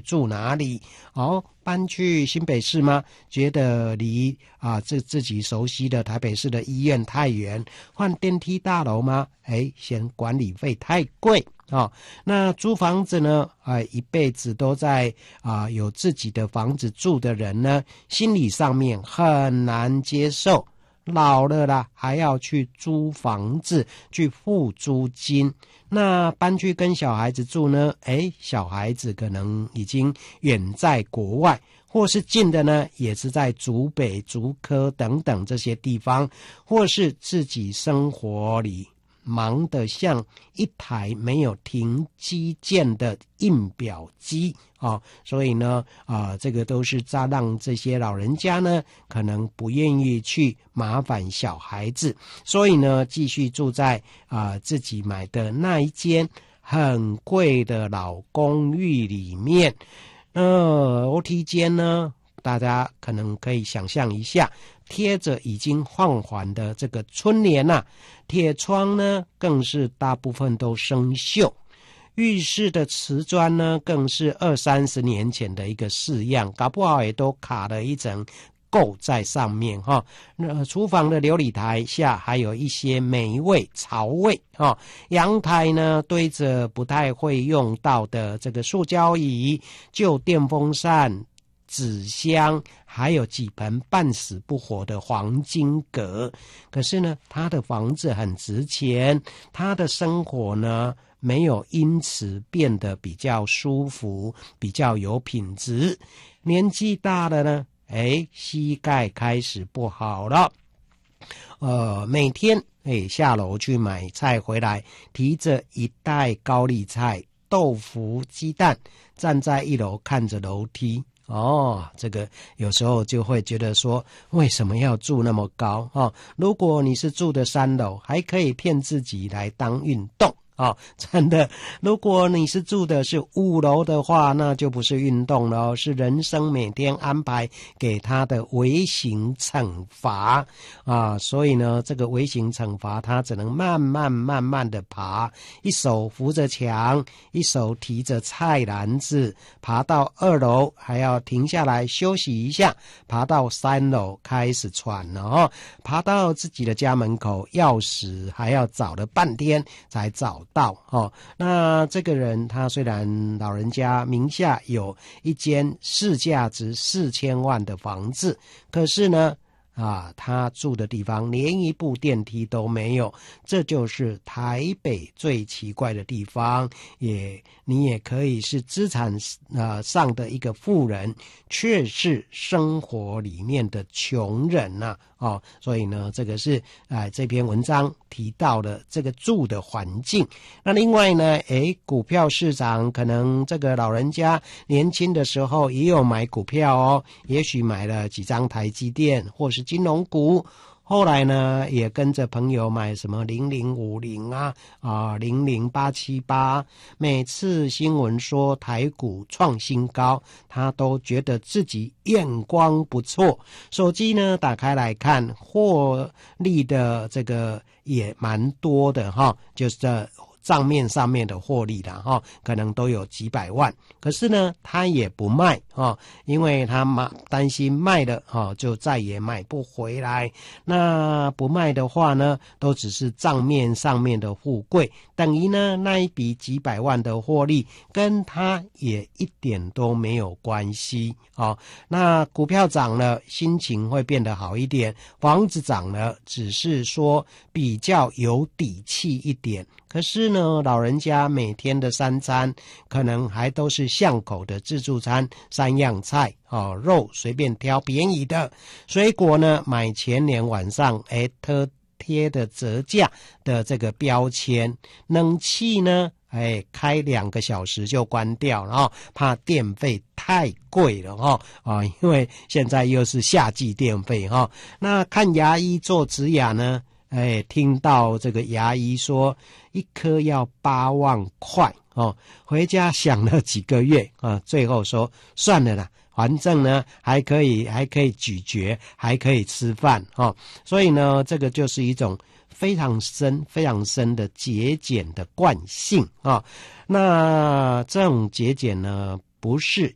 住哪里？搬去新北市吗？觉得离自己熟悉的台北市的医院太远，换电梯大楼吗？嫌管理费太贵。那租房子呢？一辈子都在有自己的房子住的人呢，心理上面很难接受。老了啦，还要去租房子，去付租金。那搬去跟小孩子住呢？小孩子可能已经远在国外，或是近的呢，也是在竹北、竹科等等这些地方，或是自己生活里忙得像一台没有停机键的印表机所以呢这个都是让这些老人家呢可能不愿意去麻烦小孩子，所以呢继续住在自己买的那一间很贵的老公寓里面。楼梯间呢，大家可能可以想象一下，贴着已经放缓的这个春联铁窗呢更是大部分都生锈，浴室的瓷砖呢更是20-30年前的一个式样，搞不好也都卡了一层垢在上面厨房的琉璃台下还有一些霉味、潮味阳台呢堆着不太会用到的这个塑胶椅、旧电风扇、纸箱，还有几盆半死不活的黄金葛。可是呢，他的房子很值钱，他的生活呢没有因此变得比较舒服，比较有品质。年纪大了呢，膝盖开始不好了。每天下楼去买菜回来，提着一袋高丽菜、豆腐、鸡蛋，站在1楼看着楼梯。这个有时候就会觉得说，为什么要住那么高如果你是住的3楼，还可以骗自己来当运动真的，如果你是住的是5楼的话，那就不是运动了是人生每天安排给他的微型惩罚所以呢，这个微型惩罚他只能慢慢的爬，一手扶着墙，一手提着菜篮子，爬到2楼还要停下来休息一下，爬到3楼开始喘了爬到自己的家门口，钥匙还要找了半天才找到那这个人他虽然老人家名下有一间市价值4000万的房子，可是呢他住的地方连一部电梯都没有，这就是台北最奇怪的地方。你也可以是资产上的一个富人，却是生活里面的穷人所以呢，这个是这篇文章提到的这个住的环境。那另外呢，股票市场可能这个老人家年轻的时候也有买股票也许买了几张台积电或是金融股，后来呢也跟着朋友买什么005000878，每次新闻说台股创新高，他都觉得自己眼光不错，手机呢打开来看，获利的这个也蛮多的就是账面上面的获利啦可能都有几百万，可是呢他也不卖因为他担心卖了就再也买不回来。那不卖的话呢，都只是账面上面的富贵，等于呢那一笔几百万的获利跟他也一点都没有关系那股票涨了，心情会变得好一点，房子涨了，只是说比较有底气一点。可是呢，老人家每天的3餐可能还都是巷口的自助餐，3样菜肉随便挑便宜的，水果呢买前年晚上特贴的折价的这个标签，冷气呢开2个小时就关掉了怕电费太贵了因为现在又是夏季电费那看牙医做植牙呢听到这个牙医说1颗要8万块回家想了几个月最后说算了啦，反正呢还可以咀嚼，还可以吃饭所以呢这个就是一种非常深的节俭的惯性那这种节俭呢不是